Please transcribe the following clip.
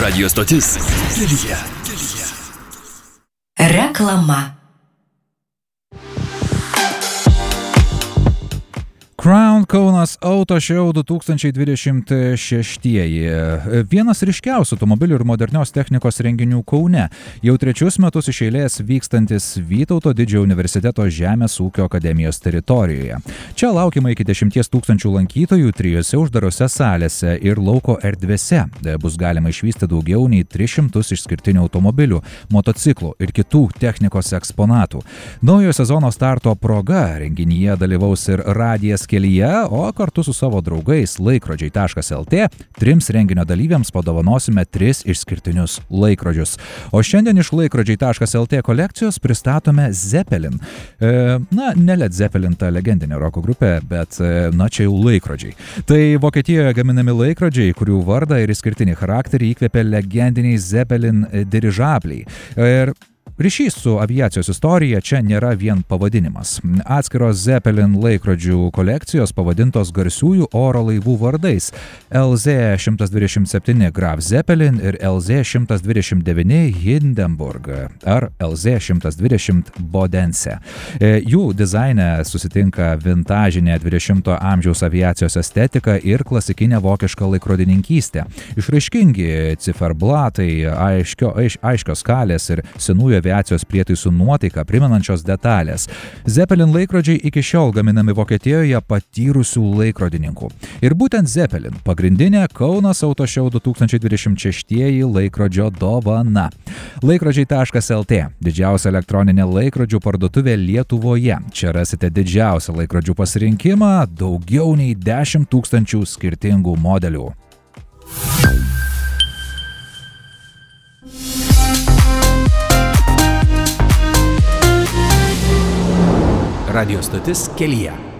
Radio stotis Kelyje. Reklama. Crown Kaunas Auto Show 2026. Vienas ryškiausių automobilių ir modernios technikos renginių Kaune. Jau trečius metus iš eilės vykstantis Vytauto Didžiojo universiteto Žemės ūkio akademijos teritorijoje. Čia laukiama iki 10 000 lankytojų 3 uždarose salėse ir lauko erdvėse. Bus galima išvysti daugiau nei 300 išskirtinių automobilių, motociklų ir kitų technikos eksponatų. Naujojo sezono starto proga renginyje dalyvaus ir Radijas Kelyje, o kartu su savo draugais laikrodžiai.lt 3 renginio dalyviams padovanosime 3 išskirtinius laikrodžius. O šiandien iš laikrodžiai.lt kolekcijos pristatome Zeppelin. Ne Led Zeppelin ta legendinė roko grupė, bet čia jau laikrodžiai. Tai Vokietijoje gaminami laikrodžiai, kurių vardą ir išskirtinį charakterį įkvėpė legendiniai Zeppelin dirižabliai. Ir ryšys su aviacijos istorija čia nėra vien pavadinimas. Atskiros Zeppelin laikrodžių kolekcijos pavadintos garsiųjų oro laivų vardais LZ-127 Graf Zeppelin ir LZ-129 Hindenburg ar LZ-120 Bodense. Jų dizaine susitinka vintažinė 20-ojo amžiaus aviacijos estetika ir klasikinė vokiška laikrodininkystė. Išraiškingi ciferblatai, aiškios skalės ir senųjų aviacijos prietaisų nuotaiką primenančios detalės. Zeppelin laikrodžiai iki šiol gaminami Vokietijoje patyrusių laikrodininkų. Ir būtent Zeppelin pagrindinė Kaunas Auto Show 2026 laikrodžio dovana. Laikrodžiai.lt didžiausia elektroninė laikrodžių parduotuvė Lietuvoje. Čia rasite didžiausią laikrodžių pasirinkimą, daugiau nei 10 000 skirtingų modelių. Radio stotis Kelyje.